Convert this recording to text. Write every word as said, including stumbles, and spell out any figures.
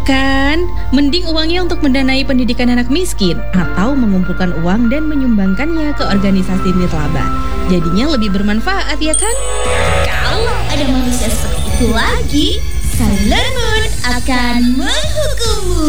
Kan, mending uangnya untuk mendanai pendidikan anak miskin atau mengumpulkan uang dan menyumbangkannya ke organisasi nirlaba. Jadinya lebih bermanfaat ya kan? Kalau ada manusia seperti itu lagi, Sailor Moon akan menghukummu.